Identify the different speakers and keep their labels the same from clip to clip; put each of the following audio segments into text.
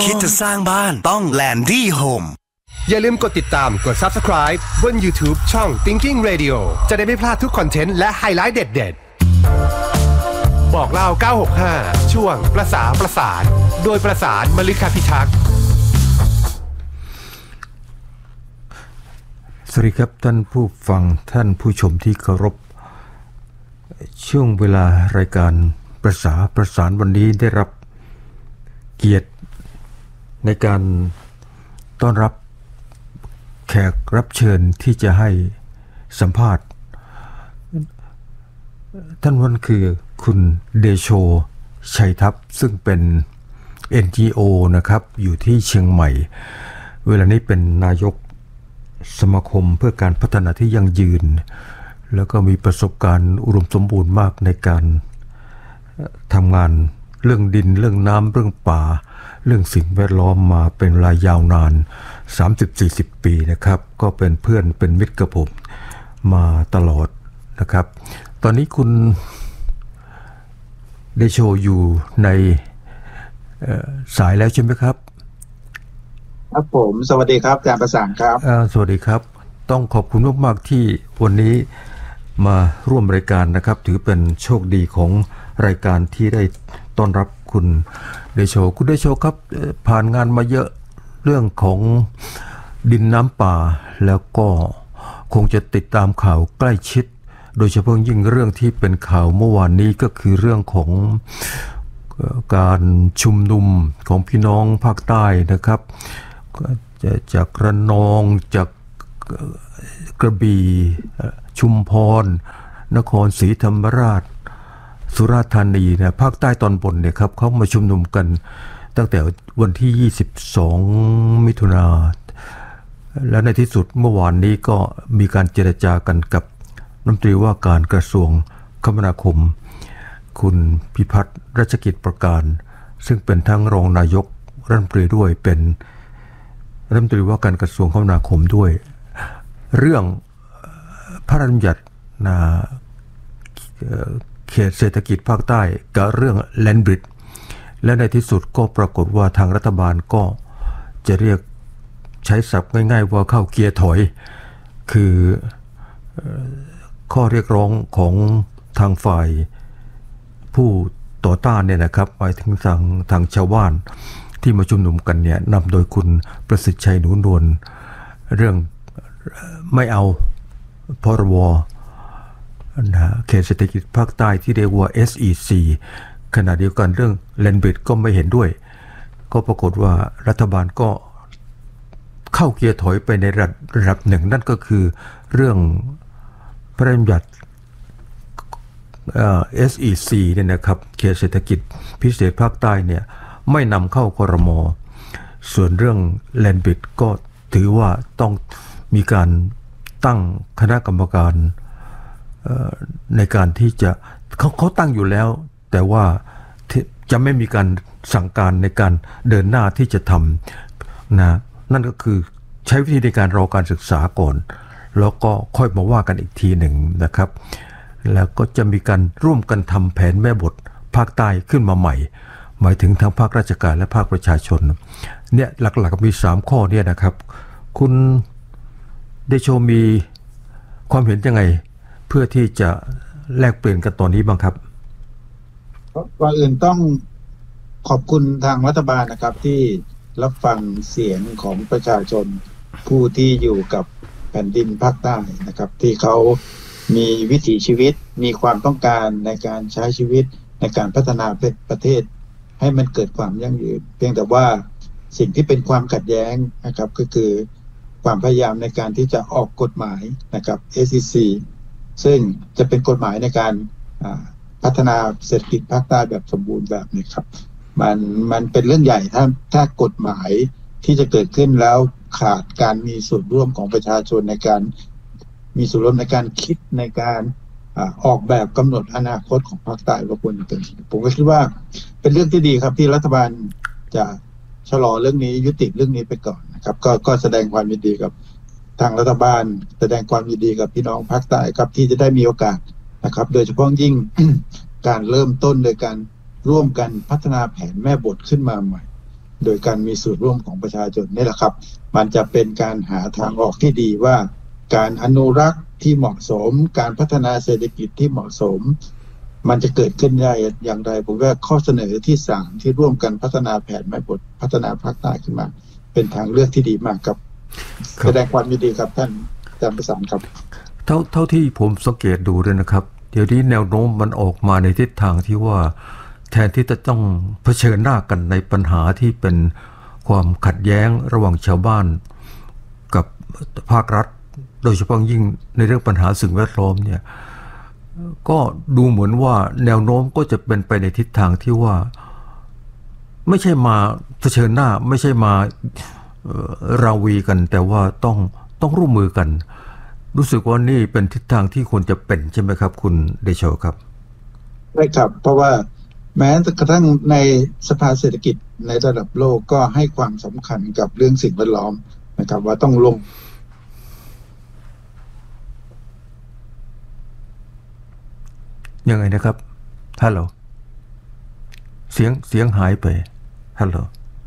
Speaker 1: คิดจะสร้างบ้านต้อง Landy Home
Speaker 2: อย่าลืมกดติดตามกด Subscribe บน YouTube ช่อง Thinking Radio จะได้ไม่พลาดทุกคอนเทนต์และไฮไลท์เด็ดๆบอกเล่า965ช่วงประสานโดยประสานมฤคพิทักษ์
Speaker 3: สวัสดีครับท่านผู้ฟังท่านผู้ชมที่เคารพช่วงเวลารายการประสานวันนี้ได้รับเกียรติในการต้อนรับแขกรับเชิญที่จะให้สัมภาษณ์ท่านวันคือคุณเดโชชัยทัพซึ่งเป็น NGO นะครับอยู่ที่เชียงใหม่เวลานี้เป็นนายกสมาคมเพื่อการพัฒนาที่ยั่งยืนแล้วก็มีประสบการณ์อุดมสมบูรณ์มากในการทำงานเรื่องดินเรื่องน้ำเรื่องป่าเรื่องสิ่งแวดล้อมมาเป็นเวลายาวนาน 30-40 ปีนะครับก็เป็นเพื่อนเป็นมิตรกับผมมาตลอดนะครับตอนนี้คุณได้โชว์อยู่ในสายแล้วใช่ไหมครับ
Speaker 4: ครับผมสวัสดีครับอาจารย์ประสานครับ
Speaker 3: สวัสดีครับต้องขอบคุณมากๆที่วันนี้มาร่วมรายการนะครับถือเป็นโชคดีของรายการที่ได้ต้อนรับคุณเดโชคุณเดโชครับผ่านงานมาเยอะเรื่องของดินน้ำป่าแล้วก็คงจะติดตามข่าวใกล้ชิดโดยเฉพาะยิ่งเรื่องที่เป็นข่าวเมื่อวานนี้ก็คือเรื่องของการชุมนุมของพี่น้องภาคใต้นะครับจากระนองจากกระบี่ชุมพรนครศรีธรรมราชสุราษฎร์ธานีนะภาคใต้ตอนบนเนี่ยครับเขามาชุมนุมกันตั้งแต่วันที่22มิถุนายนแล้วในที่สุดเมื่อวานนี้ก็มีการเจรจากันกับรัฐมนตรีว่าการกระทรวงคมนาคมคุณพิพัฒน์รัชกิจประการซึ่งเป็นทั้งรองนายกรัฐมนตรีด้วยเป็นรัฐมนตรีว่าการกระทรวงคมนาคมด้วยเรื่องพระราชบัญญัติเขตเศรษฐกิจภาคใต้กับเรื่องแลนด์บริดจ์และในที่สุดก็ปรากฏว่าทางรัฐบาลก็จะเรียกใช้ศัพท์ง่ายๆว่าเข้าเกียร์ถอยคือข้อเรียกร้องของทางฝ่ายผู้ต่อต้านเนี่ยนะครับหมายถึงทางชาวบ้านที่มาชุมนุมกันเนี่ยนำโดยคุณประสิทธิ์ชัยหนูนวลเรื่องไม่เอาพรบเขตเศรษฐกิจภาคใต้ที่เรียกว่า SEC ขณะเดียวกันเรื่องแลนด์บริดจ์ก็ไม่เห็นด้วยก็ปรากฏว่ารัฐบาลก็เข้าเกียร์ถอยไปในระดับหนึ่งนั่นก็คือเรื่องพระราชบัญญัติSEC เนี่ยนะครับเขตเศรษฐกิจพิเศษภาคใต้เนี่ยไม่นำเข้าครม.ส่วนเรื่องแลนด์บริดจ์ก็ถือว่าต้องมีการตั้งคณะกรรมการในการที่จะเขาตั้งอยู่แล้วแต่ว่าจะไม่มีการสั่งการในการเดินหน้าที่จะทำนะนั่นก็คือใช้วิธีในการรอการศึกษาก่อนแล้วก็ค่อยมาว่ากันอีกทีหนึ่งนะครับแล้วก็จะมีการร่วมกันทำแผนแม่บทภาคใต้ขึ้นมาใหม่หมายถึงทั้งภาคราชการและภาคประชาชนเนี่ยหลักๆมี3ข้อเนี่ยนะครับคุณเดโชมีความเห็นยังไงเพื่อที่จะแลกเปลี่ยนกันตอนนี้บ้างครับ
Speaker 4: ก่อนอื่นต้องขอบคุณทางรัฐบาลนะครับที่รับฟังเสียงของประชาชนผู้ที่อยู่กับแผ่นดินภาคใต้นะครับที่เขามีวิถีชีวิตมีความต้องการในการใช้ชีวิตในการพัฒนาประเทศให้มันเกิดความยั่งยืนเพียงแต่ว่าสิ่งที่เป็นความขัดแย้งนะครับก็คือความพยายามในการที่จะออกกฎหมายนะครับ SEC ซึ่งจะเป็นกฎหมายในการพัฒนาเศรษฐกิจภาคใต้แบบสมบูรณ์แบบนี้ครับมันเป็นเรื่องใหญ่ถ้ากฎหมายที่จะเกิดขึ้นแล้วขาดการมีส่วนร่วมของประชาชนในการมีส่วนร่วมในการคิดในการออกแบบกำหนดอนาคตของภาคใต้ก็ควรจะเป็นผมก็คิดว่าเป็นเรื่องที่ดีครับที่รัฐบาลจะชะลอเรื่องนี้ยุติเรื่องนี้ไปก่อนนะครับก็แสดงความยินดีกับทางรัฐบาลแสดงความยินดีกับพี่น้องภาคใต้ครับที่จะได้มีโอกาสนะครับโดยเฉพาะยิ่ง การเริ่มต้นโดยการร่วมกันพัฒนาแผนแม่บทขึ้นมาใหม่โดยการมีส่วนร่วมของประชาชนนี่แหละครับมันจะเป็นการหาทางออกที่ดีว่าการอนุรักษ์ที่เหมาะสมการพัฒนาเศรษฐกิจที่เหมาะสมมันจะเกิดขึ้นได้อย่างไรผมว่าข้อเสนอที่3ที่ร่วมกันพัฒนาแผนแม่บทพัฒนาภาคใต้ขึ้นมาเป็นทางเลือกที่ดีมากครับแสดงความยินดีครับท่านอาจารย์ประสานครับ
Speaker 3: เท่าที่ผมสังเกตดูด้วยนะครับเดี๋ยวนี้แนวโน้มมันออกมาในทิศทางที่ว่าแทนที่จะต้องเผชิญหน้ากันในปัญหาที่เป็นความขัดแย้งระหว่างชาวบ้านกับภาครัฐโดยเฉพาะยิ่งในเรื่องปัญหาสิ่งแวดล้อมเนี่ยก็ดูเหมือนว่าแนวโน้มก็จะเป็นไปในทิศทางที่ว่าไม่ใช่มาเผชิญหน้าไม่ใช่มาราวีกันแต่ว่าต้องร่วมมือกันรู้สึกว่านี่เป็นทิศทางที่ควรจะเป็นใช่ไหมครับคุณเดโชครับ
Speaker 4: ใช่ครับเพราะว่าแม้กระทั่งในสภาเศรษฐกิจในระดับโลกก็ให้ความสำคัญกับเรื่องสิ่งแวดล้อมนะครับว่าต้องลง
Speaker 3: ยังไงนะครับฮัลโหลเสียงหายไปฮัลโหล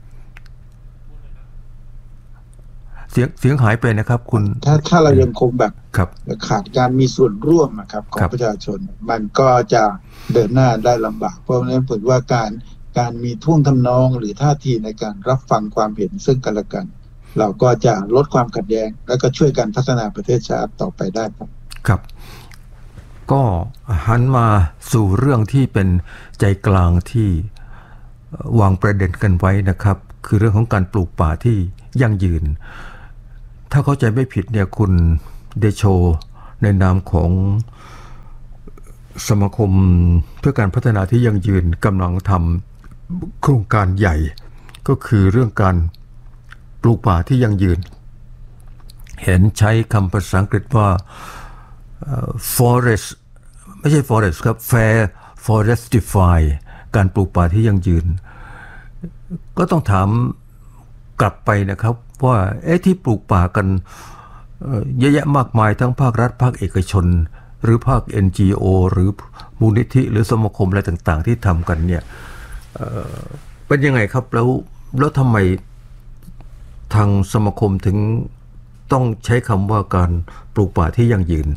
Speaker 3: เสียงหายไปนะครับคุณ
Speaker 4: ถ้าเรายังคงแบบขาดการมีส่วนร่วมนะครับของประชาชนมันก็จะเดินหน้าได้ลำบากเพราะฉะนั้นผมว่าการมีท่วงทำนองหรือท่าทีในการรับฟังความเห็นซึ่งกันและกันเราก็จะลดความขัดแย้งแล้วก็ช่วยกันพัฒนาประเทศชาติต่อไปได้ครับ
Speaker 3: ครับก็หันมาสู่เรื่องที่เป็นใจกลางที่วางประเด็นกันไว้นะครับคือเรื่องของการปลูกป่าที่ยั่งยืนถ้าเข้าใจไม่ผิดเนี่ยคุณเดโชในนามของสมาคมเพื่อการพัฒนาที่ยั่งยืนกำลังทำโครงการใหญ่ก็คือเรื่องการปลูกป่าที่ยั่งยืนเห็นใช้คำภาษาอังกฤษว่าforest ไม่ใช่ forest ครับ fair forestify การปลูกป่าที่ยั่งยืนก็ต้องถามกลับไปนะครับว่าที่ปลูกป่ากันเยอะแยะมากมายทั้งภาครัฐภาคเอกชนหรือภาค NGO หรือมูลนิธิหรือสมาคมอะไรต่างๆที่ทำกันเนี่ยเป็นยังไงครับแล้วทำไมทางสมาคมถึงต้องใช้คำว่าการปลูกป่าที่ยั่งยืน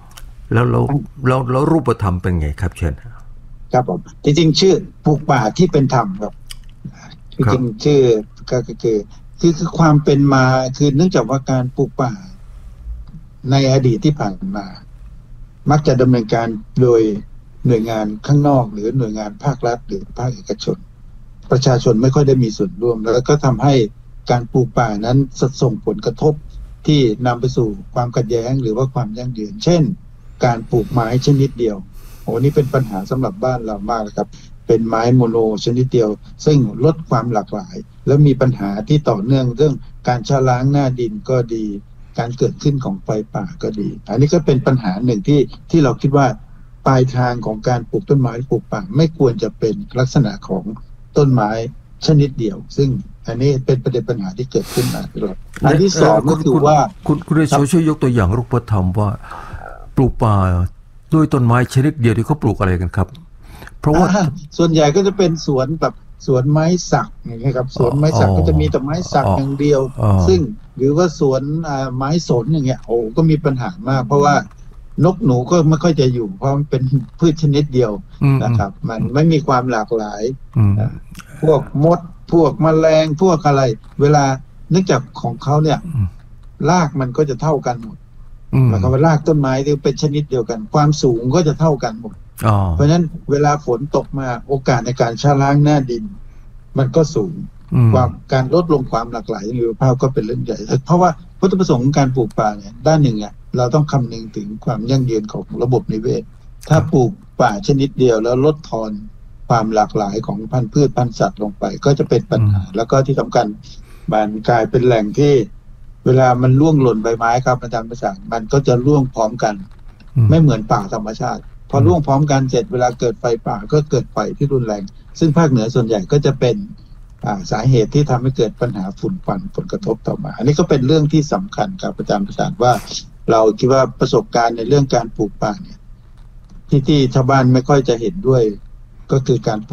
Speaker 3: แล้วรูปธรรมเป็นไงครับเชิญ
Speaker 4: ครับผมจริงๆชื่อปลูกป่าที่เป็นธรรมครับจริงๆชื่อก็คือความเป็นมาคือเนื่องจากว่าการปลูกป่าในอดีตที่ผ่านมามักจะดำเนินการโดยหน่วยงานข้างนอกหรือหน่วยงานภาครัฐหรือภาคเอกชนประชาชนไม่ค่อยได้มีส่วนร่วมแล้วก็ทำให้การปลูกป่านั้นส่งผลกระทบที่นำไปสู่ความขัดแย้งหรือว่าความยั่งยืนเช่นการปลูกไม้ชนิดเดียวนี่เป็นปัญหาสำหรับบ้านเรามากครับเป็นไม้โมโนชนิดเดียวซึ่งลดความหลากหลายแล้วมีปัญหาที่ต่อเนื่องเรื่องการชะล้างหน้าดินก็ดีการเกิดขึ้นของไฟป่าก็ดีอันนี้ก็เป็นปัญหาหนึ่งที่เราคิดว่าปลายทางของการปลูกต้นไม้ปลูกป่าไม่ควรจะเป็นลักษณะของต้นไม้ชนิดเดียวซึ่งอันนี้เป็นประเด็นปัญหาที่เกิดขึ้นมาตลอดอันที่สองก็คือว่า
Speaker 3: คุณได้ช่วยยกตัวอย่างรูปธรรมว่าปลูกป่าด้วยต้นไม้ชนิดเดียวที่เขาปลูกอะไรกันครับเพราะว่า
Speaker 4: ส่วนใหญ่ก็จะเป็นสวนแบบสวนไม้สักอย่างเงี้ยครับสวนไม้สักก็จะมีแต่ไม้สักอย่างเดียวซึ่งหรือว่าสวนไม้สนอย่างเงี้ยก็มีปัญหามากเพราะว่านกหนูก็ไม่ค่อยจะอยู่เพราะมันเป็นพืชชนิดเดียวนะครับมันไม่มีความหลากหลายพวกมดพวกแมลงพวกอะไรเวลาเนื่องจากของเขาเนี่ยรากมันก็จะเท่ากันหมดหมายความว่ารากต้นไม้ที่เป็นชนิดเดียวกันความสูงก็จะเท่ากันหมดเพราะฉะนั้นเวลาฝนตกมาโอกาสในการชะล้างหน้าดินมันก็สูงความการลดลงความหลากหลายของชีวภาพก็เป็นเรื่องใหญ่เพราะว่าวัตถุประสงค์ของการปลูกป่าเนี่ยด้านหนึ่งเนี่ยเราต้องคำนึงถึงความยั่งยืนของระบบนิเวศถ้าปลูกป่าชนิดเดียวแล้วลดทอนความหลากหลายของพันธุ์พืชพันธุ์สัตว์ลงไปก็จะเป็นปัญหาแล้วก็ที่สำคัญมันกลายเป็นแหล่งที่เวลามันร่วงหล่นใบไม้ครับอาจารย์ประสานมันก็จะร่วงพร้อมกันไม่เหมือนป่าธรรมชาติพอร่วงพร้อมกันเสร็จเวลาเกิดไฟป่าก็เกิดไฟที่รุนแรงซึ่งภาคเหนือส่วนใหญ่ก็จะเป็นสาเหตุที่ทำให้เกิดปัญหาฝุ่นควันผลกระทบต่อมาอันนี้ก็เป็นเรื่องที่สำคัญครับอาจารย์ประสานว่าเราคิดว่าประสบการณ์ในเรื่องการปลูกป่าเนี่ยที่ชาวบ้านไม่ค่อยจะเห็นด้วยก็คือการปลูก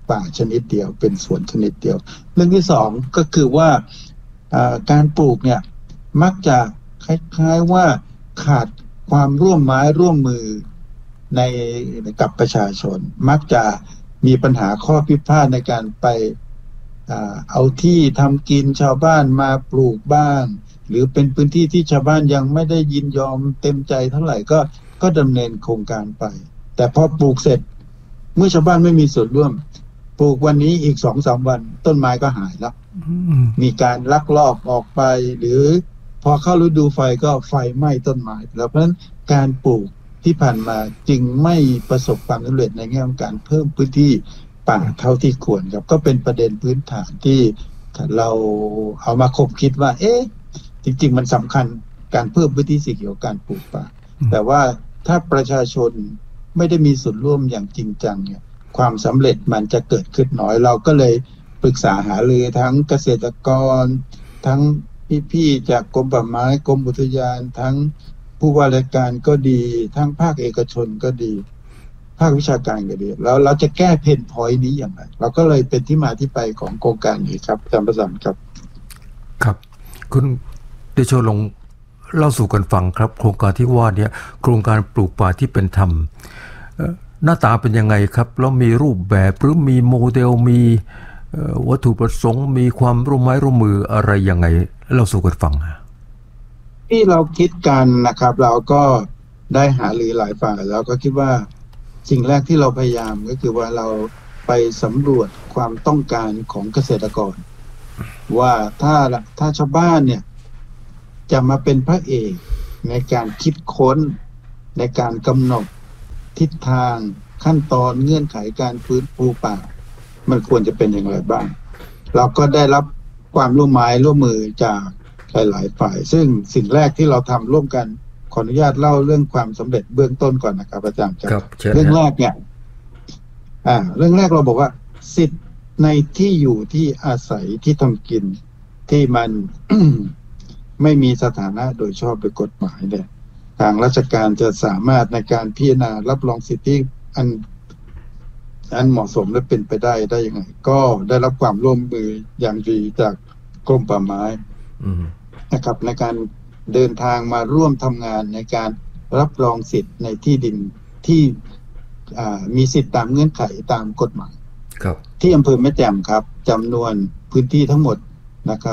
Speaker 4: ป่าชนิดเดียวเป็นสวนชนิดเดียวเรื่องที่สองก็คือว่าการปลูกเนี่ยมักจะคล้ายๆว่าขาดความร่วมไม้ร่วมมือในกับประชาชนมักจะมีปัญหาข้อพิพาทในการไปเอาที่ทำกินชาวบ้านมาปลูกบ้างหรือเป็นพื้นที่ที่ชาวบ้านยังไม่ได้ยินยอมเต็มใจเท่าไหร่ก็ดำเนินโครงการไปแต่พอปลูกเสร็จเมื่อชาวบ้านไม่มีส่วนร่วมปลูกวันนี้อีก 2-3 วันต้นไม้ก็หายแล้วมีการลักลอบออกไปหรือพอเข้าฤดูไฟก็ไฟไหม้ต้นไม้แล้วเพราะฉะนั้นการปลูกที่ผ่านมาจึงไม่ประสบความสำเร็จในแง่ของการเพิ่มพื้นที่ป่าเท่าที่ควรครับก็เป็นประเด็นพื้นฐานที่เราเอามาคบคิดว่าจริงๆมันสำคัญการเพิ่มพื้นที่สีเขียวการปลูกป่าแต่ว่าถ้าประชาชนไม่ได้มีส่วนร่วมอย่างจริงจังเนี่ยความสำเร็จมันจะเกิดขึ้นน้อยเราก็เลยปรึกษาหารือทั้งเกษตรกรทั้งพี่ๆจากกรมป่าไม้กรมอุทยานทั้งผู้ว่าราชการก็ดีทั้งภาคเอกชนก็ดีภาควิชาการก็ดีแล้วเราจะแก้เพนพอยต์นี้อย่างไรเราก็เลยเป็นที่มาที่ไปของโครงการนี้ครับอาจารย์ประสานครับ
Speaker 3: ครับคุณเดโชลงเล่าสู่กันฟังครับโครงการที่ว่านี้โครงการปลูกป่าที่เป็นธรรมหน้าตาเป็นยังไงครับแล้วมีรูปแบบหรือมีโมเดลมีวัตถุประสงค์มีความร่วมไม้ร่วมมืออะไรยังไงเล่าสู่กันฟัง
Speaker 4: ที่เราคิดกันนะครับเราก็ได้หารือหลายฝ่ายแล้วก็คิดว่าสิ่งแรกที่เราพยายามก็คือว่าเราไปสำรวจความต้องการของเกษตรกรว่าถ้าชาวบ้านเนี่ยจะมาเป็นพระเอกในการคิดค้นในการกำหนดทิศทางขั้นตอนเงื่อนไขการฟื้นฟูป่ามันควรจะเป็นอย่างไรบ้างเราก็ได้รับความร่วมมือจากหลายฝ่ายซึ่งสิ่งแรกที่เราทำร่วมกันขออนุญาตเล่าเรื่องความสำเร็จเบื้องต้นก่อนนะครับอาจารย์ครับเรื่องแรกเนี่ยเรื่องแรกเราบอกว่าสิทธิ์ในที่อยู่ที่อาศัยที่ทำกินที่มัน ไม่มีสถานะโดยชอบโดยกฎหมายเนี่ยทางราชการจะสามารถในการพิจารณารับรองสิทธิอันเหมาะสมและเป็นไปได้ยังไงก็ได้รับความร่วมมืออย่างดีจากกรมป่าไม้นะครับในการเดินทางมาร่วมทำงานในการรับรองสิทธิ์ในที่ดินที่มีสิทธิ์ตามเงื่อนไขตามกฎหมายที่อำเภอแม่แจ่มครับจำนวนพื้นที่ทั้งหมดนะครับ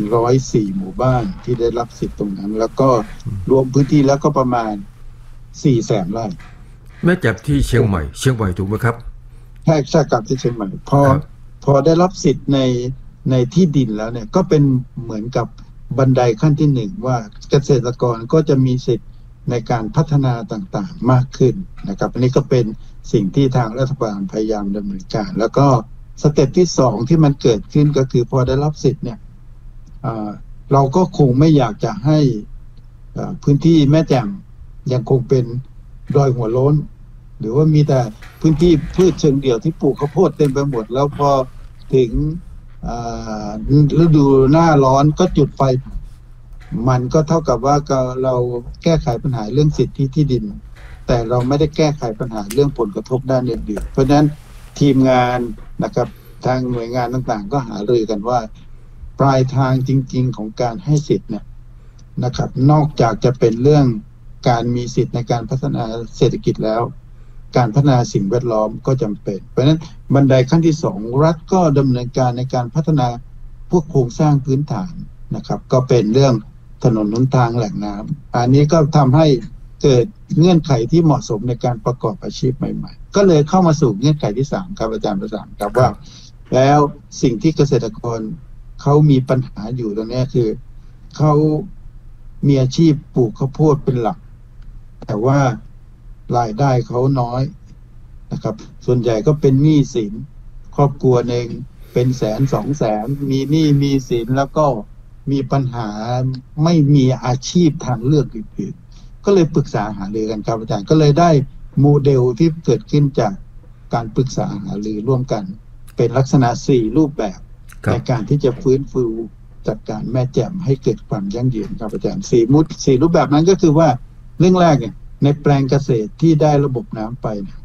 Speaker 4: 104หมู่บ้านที่ได้รับสิทธิ์ตรงนั้นแล้วก็รวมพื้นที่แล้วก็ประมาณ 400,000 ไร่
Speaker 3: แม่แจ่มที่เชียงใหม่ถูกไหมครับ
Speaker 4: ใช่ครับที่เชียงใหม่พอได้รับสิทธิ์ในที่ดินแล้วเนี่ยก็เป็นเหมือนกับบันไดขั้นที่1ว่าเกษตรกรก็จะมีสิทธิ์ในการพัฒนาต่างๆมากขึ้นนะครับอันนี้ก็เป็นสิ่งที่ทางรัฐบาลพยายามดำเนินการแล้วก็สเต็ปที่2ที่มันเกิดขึ้นก็คือพอได้รับสิทธิ์เนี่ยเราก็คงไม่อยากจะให้พื้นที่แม่แจ่มยังคงเป็นดอยหัวโล้นหรือว่ามีแต่พื้นที่พืชเชิงเดี่ยวที่ปลูกข้าวโพดเต็มไปหมดแล้วพอถึงฤดูหน้าร้อนก็จุดไฟมันก็เท่ากับว่าเราแก้ไขปัญหาเรื่องสิทธิที่ดินแต่เราไม่ได้แก้ไขปัญหาเรื่องผลกระทบด้านอื่นๆเพราะฉะนั้นทีมงานนะครับทางหน่วยงานต่างๆก็หารือกันว่าปลายทางจริงๆของการให้สิทธิ์เนี่ยนะครับนอกจากจะเป็นเรื่องการมีสิทธิ์ในการพัฒนาเศรษฐกิจแล้วการพัฒนาสิ่งแวดล้อมก็จำเป็นเพราะฉะนั้นบันไดขั้นที่2รัฐก็ดำเนินการในการพัฒนาพวกโครงสร้างพื้นฐานนะครับก็เป็นเรื่องถนนหนทางแหล่งน้ำอันนี้ก็ทำให้เกิดเงื่อนไขที่เหมาะสมในการประกอบอาชีพใหม่ๆก็เลยเข้ามาสู่เงื่อนไขที่3ครับอาจารย์ประสานครับว่าแล้วสิ่งที่เกษตรกรเขามีปัญหาอยู่ตรงนี้คือเขามีอาชีพปลูกข้าวโพดเป็นหลักแต่ว่ารายได้เขาน้อยนะครับส่วนใหญ่ก็เป็นหนี้สินครอบครัวหนึ่งเป็น100,000-200,000มีหนี้มีสินแล้วก็มีปัญหาไม่มีอาชีพทางเลือกอื่นๆก็เลยปรึกษาหารือกันครับอาจารย์ก็เลยได้โมเดลที่เกิดขึ้นจากการปรึกษาหารือร่วมกันเป็นลักษณะ4รูปแบบในการที่จะฟื้นฟูจัดการแม่แจ่มให้เกิดความยั่งยืนครับอาจารย์4รูปแบบนั้นก็คือว่าเรื่องแรกเนี่ยในแปลงเกษตรที่ได้ระบบน้ำไปเนี่ย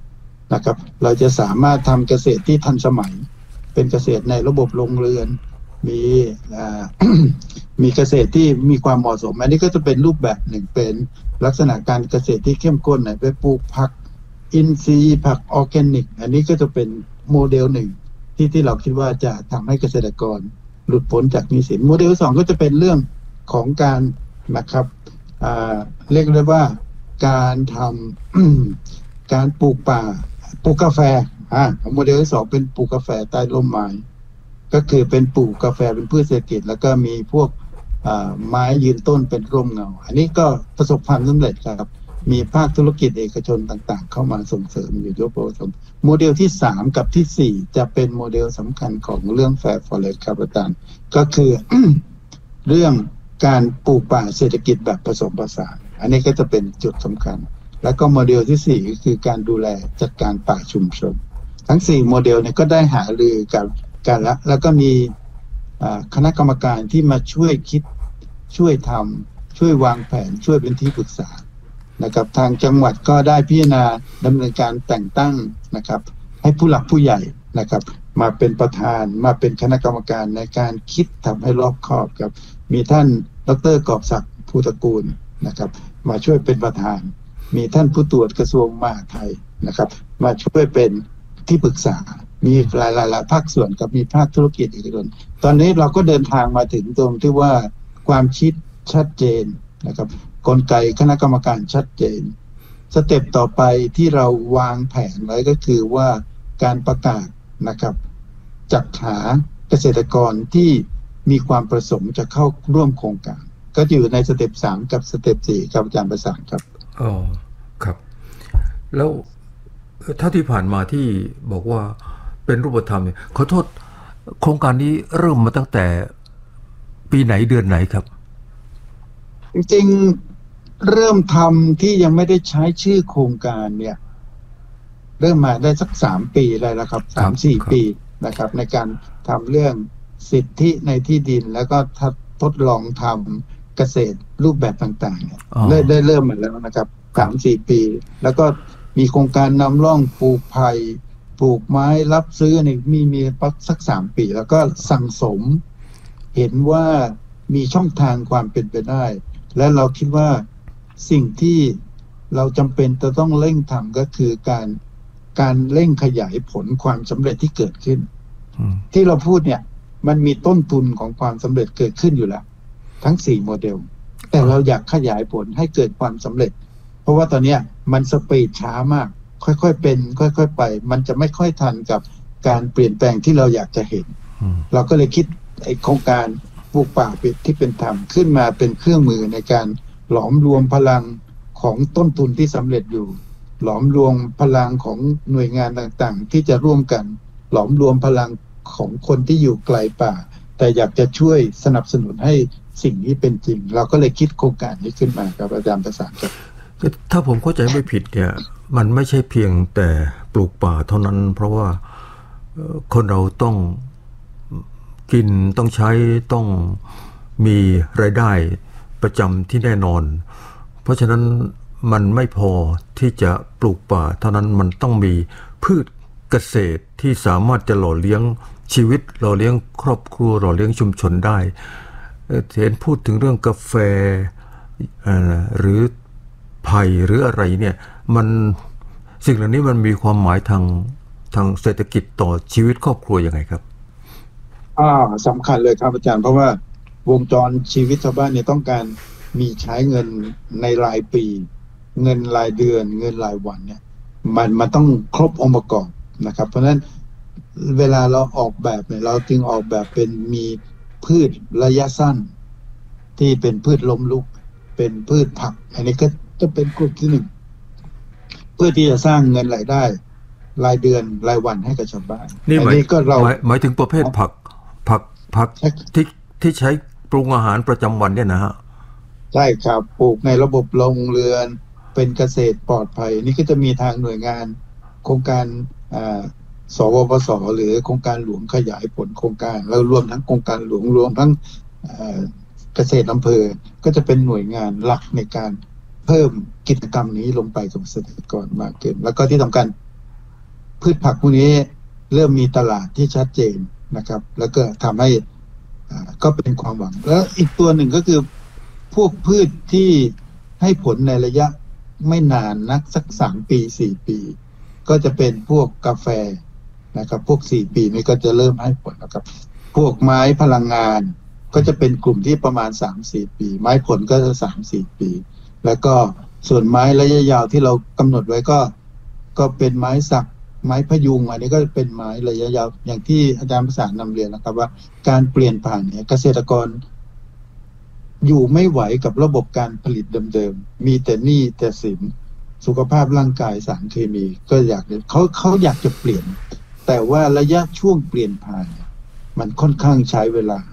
Speaker 4: นะครับเราจะสามารถทำเกษตรที่ทันสมัยเป็นเกษตรในระบบโรงเรือนมี มีเกษตรที่มีความเหมาะสมอันนี้ก็จะเป็นรูปแบบหนึ่งเป็นลักษณะการเกษตรที่เข้มข้นไปปลูกผักอินทรีย์ผักออร์แกนิกอันนี้ก็จะเป็นโมเดลหนึ่งที่เราคิดว่าจะทำให้เกษตรกรหลุดพ้นจากหนี้สินโมเดลสองก็จะเป็นเรื่องของการนะครับเรียกได้ว่าการทำ การปลูกป่าปลูกกาแฟโมเดลที่สองเป็นปลูกกาแฟใต้ร่มไม้ก็คือเป็นปลูกกาแฟเป็นพืชเศรษฐกิจแล้วก็มีพวกไม้ยืนต้นเป็นร่มเงาอันนี้ก็ประสบความสำเร็จครับมีภาคธุรกิจเอกชนต่างๆเข้ามาส่งเสริมอยู่ยกตัวอย่างโมเดลที่3กับที่4จะเป็นโมเดลสำคัญของเรื่อง Fair Forest ครับอาจารย์ก็คือ เรื่องการปลูกป่าเศรษฐกิจแบบผสมผสานอันนี้ก็จะเป็นจุดสำคัญแล้วก็โมเดลที่4ก็คือการดูแลจัดการป่าชุมชนทั้ง4โมเดลเนี่ยก็ได้หารือกับกันแล้วก็มีคณะกรรมการที่มาช่วยคิดช่วยทำช่วยวางแผนช่วยเป็นที่ปรึกษานะครับทางจังหวัดก็ได้พิจารณาดำเนินการแต่งตั้งนะครับให้ผู้หลักผู้ใหญ่นะครับมาเป็นประธานมาเป็นคณะกรรมการในการคิดทำให้รอบคอบครับมีท่านดร.กอบศักดิ์ภูตระกูลนะครับมาช่วยเป็นประธานมีท่านผู้ตรวจกระทรวงมหาดไทยนะครับมาช่วยเป็นที่ปรึกษามีหลายภาคส่วนกับมีภาคธุรกิจเอกชนตอนนี้เราก็เดินทางมาถึงตรงที่ว่าความคิดชัดเจนนะครับกลไกคณะกรรมการชัดเจนสเต็ปต่อไปที่เราวางแผนไว้ก็คือว่าการประกาศนะครับจัดหาเกษตรกรที่มีความประสงค์จะเข้าร่วมโครงการก็อยู่ในสเต็ป3กับสเต็ป4ครับอาจารย์ประสานครับ
Speaker 3: อ๋อครับแล้วเท่าที่ผ่านมาที่บอกว่าเป็นรูปธรรมเนี่ยขอโทษโครงการนี้เริ่มมาตั้งแต่ปีไหนเดือนไหนครับ
Speaker 4: จริงๆเริ่มทำที่ยังไม่ได้ใช้ชื่อโครงการเนี่ยเริ่มมาได้สัก3 ปีได้แล้วครับ3-4 ปีนะครับในการทำเรื่องสิทธิในที่ดินแล้วก็ทดลองทำเกษตรรูปแบบต่างๆเนี่ยได้เริ่มมาแล้วนะครับ3-4 ปีแล้วก็มีโครงการนำร่องปลูกไผ่ปลูกไม้รับซื้อเนี่ยมีสัก3 ปีแล้วก็สั่งสมเห็นว่ามีช่องทางความเป็นไปได้และเราคิดว่าสิ่งที่เราจำเป็นจะต้องเร่งทำก็คือการเร่งขยายผลความสำเร็จที่เกิดขึ้นที่เราพูดเนี่ยมันมีต้นทุนของความสำเร็จเกิดขึ้นอยู่แล้วทั้ง4โมเดลแต่เราอยากขยายผลให้เกิดความสำเร็จเพราะว่าตอนนี้มันสปีดช้ามากค่อยๆเป็นค่อยๆไปมันจะไม่ค่อยทันกับการเปลี่ยนแปลงที่เราอยากจะเห็นเราก็เลยคิดโครงการปลูกป่าที่เป็นธรรมขึ้นมาเป็นเครื่องมือในการหลอมรวมพลังของต้นทุนที่สำเร็จอยู่หลอมรวมพลังของหน่วยงานต่างๆที่จะร่วมกันหลอมรวมพลังของคนที่อยู่ไกลป่าแต่อยากจะช่วยสนับสนุนให้สิ่งนี้เป็นจริงเราก็เลยคิดโครงการนี้ขึ้นมาครับอาจารย์ประสานครับ
Speaker 3: ถ้าผมเข้าใจไม่ผิดเนี่ยมันไม่ใช่เพียงแต่ปลูกป่าเท่านั้นเพราะว่าคนเราต้องกินต้องใช้ต้องมีรายได้ประจำที่แน่นอนเพราะฉะนั้นมันไม่พอที่จะปลูกป่าเท่านั้นมันต้องมีพืชเกษตรที่สามารถจะหล่อเลี้ยงชีวิตหล่อเลี้ยงครอบครัวหล่อเลี้ยงชุมชนได้เห็นพูดถึงเรื่องกาแฟหรือไผ่หรืออะไรเนี่ยมันสิ่งเหล่านี้มันมีความหมายทางเศรษฐกิจต่อชีวิตครอบครัวยังไงครับ
Speaker 4: สำคัญเลยครับอาจารย์เพราะว่าวงจรชีวิตชาวบ้านเนี่ยต้องการมีใช้เงินในรายปีเงินรายเดือนเงินรายวันเนี่ยมันต้องครบองค์ประกอบนะครับเพราะฉะนั้นเวลาเราออกแบบเนี่ยเราจึงออกแบบเป็นมีพืชระยะสั้นที่เป็นพืชล้มลุกเป็นพืชผักอันนี้ก็จะเป็นกลุ่มที่1เพื่อที่จะสร้างเงินรายได้รายเดือนรายวันให้กับชาวบ้าน
Speaker 3: นี่ก็เราหมายถึงประเภทผักที่ใช้ปรุงอาหารประจำวันเนี่ยนะฮะ
Speaker 4: ใช่ครับปลูกในระบบโรงเรือนเป็นเกษตรปลอดภัยนี่ก็จะมีทางหน่วยงานโครงการสวปส.หรือโครงการหลวงขยายผลโครงการแล้วรวมทั้งโครงการหลวงรวมทั้งเกษตรอำเภอก็จะเป็นหน่วยงานหลักในการเพิ่มกิจกรรมนี้ลงไปกับเกษตรกรมากขึ้นแล้วก็ที่สำคัญพืชผักพวกนี้เริ่มมีตลาดที่ชัดเจนนะครับแล้วก็ทำให้ก็เป็นความหวังแล้วอีกตัวหนึ่งก็คือพวกพืชที่ให้ผลในระยะไม่นานนักสัก3 ปี4 ปีก็จะเป็นพวกกาแฟนะครับพวก4 ปีนี้ก็จะเริ่มให้ผลนะครับพวกไม้พลังงานก็จะเป็นกลุ่มที่ประมาณ 3-4 ปีไม้ผลก็จะ 3-4 ปีแล้วก็ส่วนไม้ระยะยาวที่เรากำหนดไว้ก็เป็นไม้สักไม้พยุงอันนี้ก็เป็นไม้ระยะยาวอย่างที่อาจารย์ประสานนำเรียนนะครับว่าการเปลี่ยนผ่านเนี่ยเกษตรกรอยู่ไม่ไหวกับระบบการผลิตเดิมๆมีแต่หนี้แต่สินสุขภาพร่างกายสารเคมีก็อยากเขาอยากจะเปลี่ยนแต่ว่าระยะช่วงเปลี่ยนผ่านมันค่อนข้างใช้เวลา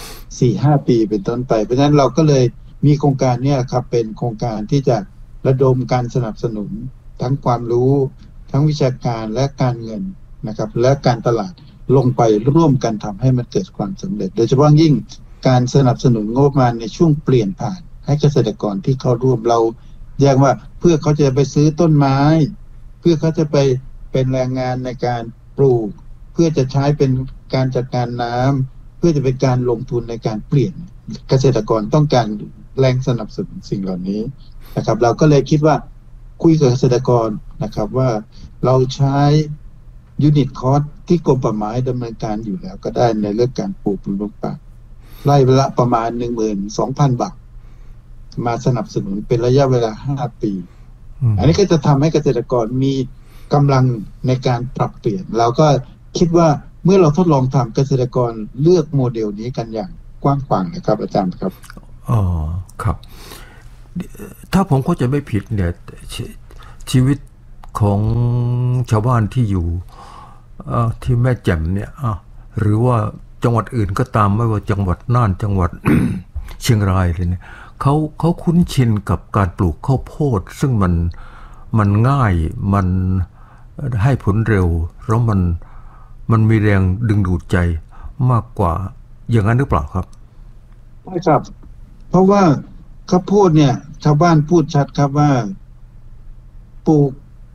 Speaker 4: 4-5 ปีเป็นต้นไปเพราะฉะนั้นเราก็เลยมีโครงการเนี่ยครับเป็นโครงการที่จะระดมการสนับสนุนทั้งความรู้ทั้งวิชาการและการเงินนะครับและการตลาดลงไปร่วมกันทำให้มันเกิดความสำเร็จโดยเฉพาะยิ่งการสนับสนุนงบประมาณในช่วงเปลี่ยนผ่านให้เกษตรกรที่เข้าร่วมเราแยกว่าเพื่อเขาจะไปซื้อต้นไม้เพื่อเขาจะไปเป็นแรงงานในการปลูกเพื่อจะใช้เป็นการจัดการน้ำเพื่อจะเป็นการลงทุนในการเปลี่ยนเกษตรกรต้องการแรงสนับสนุนสิ่งเหล่านี้นะครับเราก็เลยคิดว่าคุยกับเกษตรกรนะครับว่าเราใช้ยูนิตคอสที่กรมป่าไม้ดำเนินการอยู่แล้วก็ได้ในเรื่องการปลูกบำรุงป่าไร่ละประมาณ 12,000 บาทมาสนับสนุนเป็นระยะเวลา5 ปีอันนี้ก็จะทำให้เกษตรกรมีกำลังในการปรับเปลี่ยนเราก็คิดว่าเมื่อเราทดลองทำเกษตรกรเลือกโมเดลนี้กันอย่างกว้างขวางนะครับอาจารย์ครับ
Speaker 3: อ๋อครับถ้าผมเข้าใจไม่ผิดเนี่ยชีวิตของชาวบ้านที่อยู่ที่แม่แจ่มเนี่ยหรือว่าจังหวัดอื่นก็ตามไม่ว่าจังหวัดน่านจังหวัด เชียงรายเลยเนี่ยเขาคุ้นชินกับการปลูกข้าวโพดซึ่งมันง่ายมันให้ผลเร็วแล้วมันมีแรงดึงดูดใจมากกว่าอย่างนั้นหรือเปล่าครับ
Speaker 4: ใช่ครับเพราะว่าข้าวโพดเนี่ยชาวบ้านพูดชัดครับว่าปลูก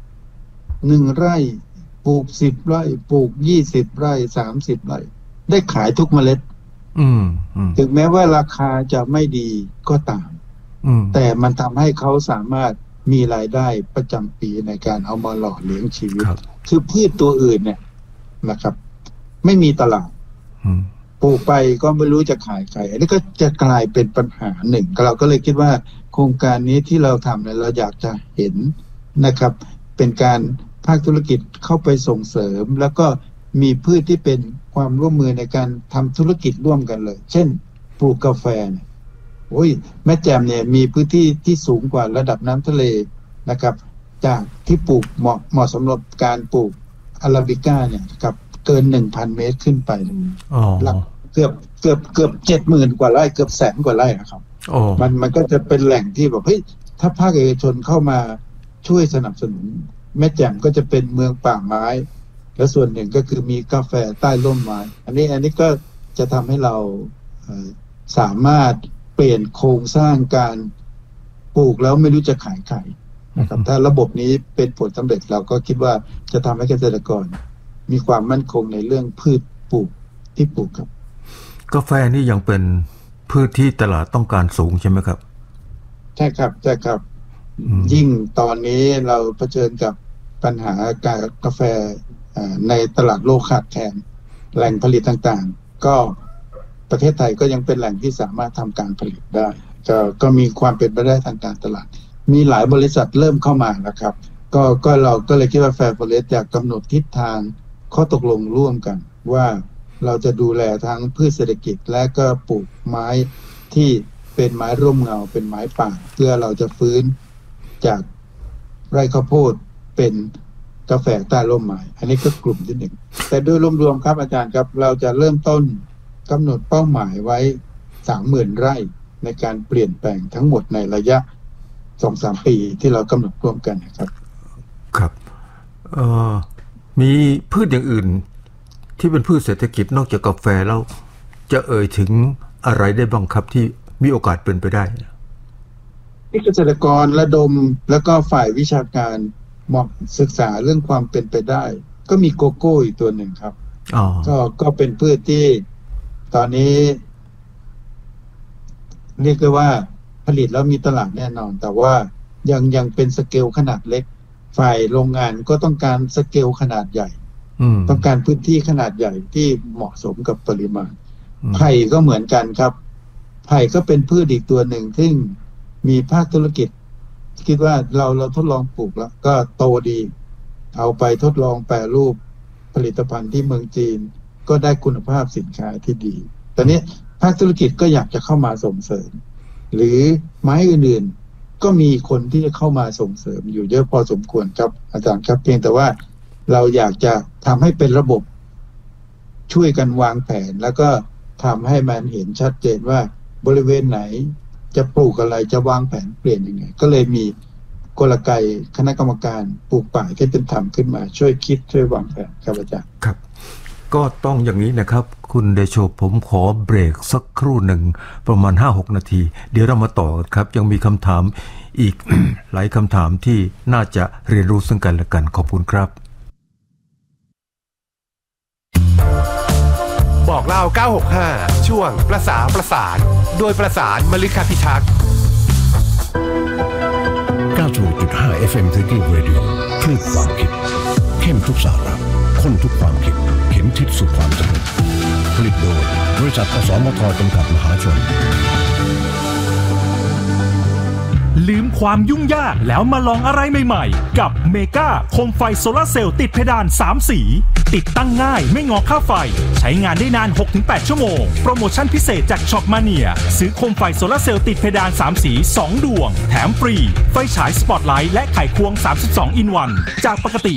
Speaker 4: 1 ไร่ปลูก10 ไร่ปลูก20 ไร่30 ไร่ได้ขายทุกเมล็ดถึงแม้ว่าราคาจะไม่ดีก็ตามแต่มันทำให้เขาสามารถมีรายได้ประจำปีในการเอามาหล่อเลี้ยงชีวิตคือพืชตัวอื่นเนี่ยนะครับไม่มีตลาดปลูกไปก็ไม่รู้จะขายใครอันนี้ก็จะกลายเป็นปัญหาหนึ่งเราก็เลยคิดว่าโครงการนี้ที่เราทำเนี่ยเราอยากจะเห็นนะครับเป็นการภาคธุรกิจเข้าไปส่งเสริมแล้วก็มีพืชที่เป็นความร่วมมือในการทำธุรกิจร่วมกันเลยเช่นปลูกกาแฟเนี่ยแม่แจ่มเนี่ยมีพื้นที่ที่สูงกว่าระดับน้ำทะเลนะครับจากที่ปลูกเหมาะสำหรับการปลูกอาราบิก้าเนี่ยครับเกิน 1,000 เมตรขึ้นไปเกือบ 70,000 กว่าไร่เกือบ100,000 กว่าไร่นะครับมันก็จะเป็นแหล่งที่แบบเฮ้ยถ้าภาคเอกชนเข้ามาช่วยสนับสนุนแม่แจ่มก็จะเป็นเมืองป่าไม้และส่วนหนึ่งก็คือมีกาแฟใต้ร่มไม้อันนี้ก็จะทำให้เราสามารถเปลี่ยนโครงสร้างการปลูกแล้วไม่รู้จะขายใครนะครับถ้าระบบนี้เป็นผลสำเร็จเราก็คิดว่าจะทำให้เกษตรกรมีความมั่นคงในเรื่องพืชปลูกที่ปลูกครับ
Speaker 3: กาแฟนี่ยังเป็นพืชที่ตลาดต้องการสูงใช่ไหมครับ
Speaker 4: ใช่ครับยิ่งตอนนี้เราเผชิญกับปัญหาการกาแฟในตลาดโลกขาดแคลนแหล่งผลิตต่างๆก็ประเทศไทยก็ยังเป็นแหล่งที่สามารถทำการผลิตได้ก็มีความเป็นไปได้ทางการตลาดมีหลายบริษัทเริ่มเข้ามานะครับก็เราก็เลยคิดว่าแฟร์ฟอเรสต์อยากกำหนดทิศทางข้อตกลงร่วมกันว่าเราจะดูแลทั้งพืชเศรษฐกิจและก็ปลูกไม้ที่เป็นไม้ร่มเงาเป็นไม้ป่าเพื่อเราจะฟื้นจากไร่ข้าวโพดเป็นกาแฟใต้ร่มไม้อันนี้ก็กลุ่มที่หนึ่งแต่โดยรวมๆครับอาจารย์ครับเราจะเริ่มต้นกำหนดเป้าหมายไว้ 30,000 ไร่ในการเปลี่ยนแปลงทั้งหมดในระยะ 2-3 ปีที่เรากำหนดร่วมกันนะครับ
Speaker 3: ครับมีพืชอย่างอื่นที่เป็นพืชเศรษฐกิจนอกจากกาแฟแล้วจะเอ่ยถึงอะไรได้บ้างครับที่มีโอกาสเป็นไปได้
Speaker 4: ที่เกษตรกรระดมแล้วก็ฝ่ายวิชาการศึกษาเรื่องความเป็นไปได้ก็มีโกโก้อีกตัวหนึ่งครับ ก็เป็นพืชที่ตอนนี้เรียกได้ว่าผลิตแล้วมีตลาดแน่นอนแต่ว่ายังเป็นสเกลขนาดเล็กฝ่ายโรงงานก็ต้องการสเกลขนาดใหญ่ต้องการพื้นที่ขนาดใหญ่ที่เหมาะสมกับปริมาณไผ่ก็เหมือนกันครับไผ่ก็เป็นพืชอีกตัวหนึ่งซึ่งมีภาคธุรกิจคิดว่าเราทดลองปลูกแล้วก็โตดีเอาไปทดลองแปรรูปผลิตภัณฑ์ที่เมืองจีนก็ได้คุณภาพสินค้าที่ดีตอนนี้ภาคธุรกิจก็อยากจะเข้ามาส่งเสริมหรือไม้อื่นๆก็มีคนที่จะเข้ามาส่งเสริมอยู่เยอะพอสมควรครับอาจารย์ครับเพียงแต่ว่าเราอยากจะทำให้เป็นระบบช่วยกันวางแผนแล้วก็ทำให้มันเห็นชัดเจนว่าบริเวณไหนจะปลูกอะไรจะวางแผนเปลี่ยนยังไงก็เลยมีกลไกคณะกรรมการปลูกป่าที่เป็นธรรมขึ้นมาช่วยคิดช่วยวางแผนครับอาจารย์
Speaker 3: ครับก็ต้องอย่างนี้นะครับคุณเดโชผมขอเบรกสักครู่หนึ่งประมาณ 5-6 นาทีเดี๋ยวเรามาต่อกันครับยังมีคำถามอีก หลายคำถามที่น่าจะเรียนรู้ซึ่งกันและกันขอบคุณครับ
Speaker 2: บอกเล่า965ช่วงประสานโดยประสานมฤคพิทักษ์
Speaker 5: 96.5 FM Thinking Radio คลื่นความคิดเข้มทุกสาระข้นทุกความคิดเข็มทิศสู่ความสำเร็จผลิตโดยบริษัทอสมทจำกัดมหาชน
Speaker 6: ลืมความยุ่งยากแล้วมาลองอะไรใหม่ๆกับเมกาโคมไฟโซลาร์เซลล์ติดเพดาน3สีติดตั้งง่ายไม่งอค่าไฟใช้งานได้นาน 6-8 ชั่วโมงโปรโมชั่นพิเศษจากช็อปมาเนียซื้อโคมไฟโซลาร์เซลล์ติดเพดาน3สี2ดวงแถมฟรีไฟฉายสปอตไลท์และไขควง32 in 1จากปกติ